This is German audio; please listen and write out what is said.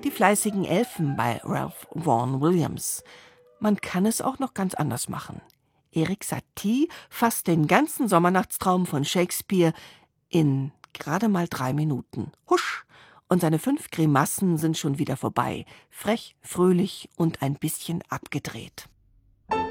Die fleißigen Elfen bei Ralph Vaughan Williams. Man kann es auch noch ganz anders machen. Erik Satie fasst den ganzen Sommernachtstraum von Shakespeare in gerade mal 3 Minuten. Husch! Und seine 5 Grimassen sind schon wieder vorbei. Frech, fröhlich und ein bisschen abgedreht.